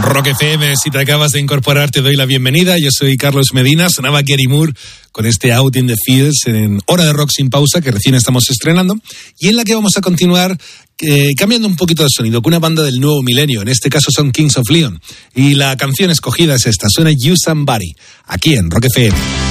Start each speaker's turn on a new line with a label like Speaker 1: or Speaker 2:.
Speaker 1: Rock FM, si te acabas de incorporar, te doy la bienvenida. Yo soy Carlos Medina, sonaba Gary Moore con este Out in the Fields en Hora de Rock sin pausa, que recién estamos estrenando, y en la que vamos a continuar cambiando un poquito de sonido, con una banda del nuevo milenio, en este caso son Kings of Leon, y la canción escogida es esta, suena You Somebody, aquí en Rock FM.